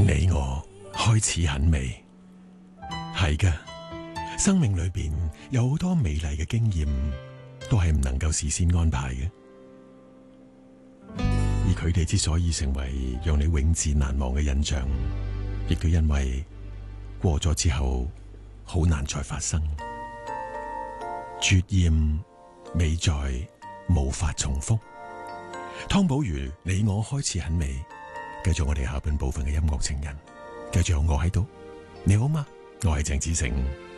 你我開始很美，係㗎。生命裏邊有好多美麗嘅經驗，都係唔能夠事先安排嘅。而佢哋之所以成為讓你永誌難忘嘅印象，亦都因為過咗之後好難再發生。絕艷美在無法重複。湯寶如，你我開始很美。繼續我哋下半部分嘅音樂情人，繼續有我喺度。你好嗎？我係鄭子誠。